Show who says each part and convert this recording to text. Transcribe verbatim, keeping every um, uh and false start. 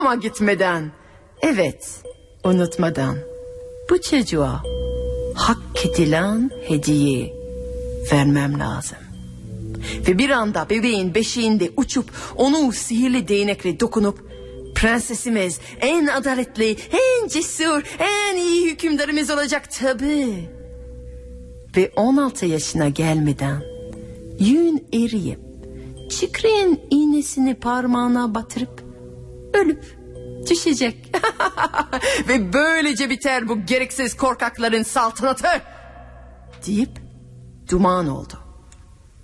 Speaker 1: ama gitmeden, evet, unutmadan bu çocuğa hak edilen hediye vermem lazım. Ve bir anda bebeğin beşiğinde uçup onu sihirli değnekle dokunup prensesimiz en adaletli, en cesur, en iyi hükümdarımız olacak tabii. Ve on altı yaşına gelmeden yün eriyip çikrin iğnesini parmağına batırıp ölüp düşecek. Ve böylece biter bu gereksiz korkakların saltanatı deyip duman oldu.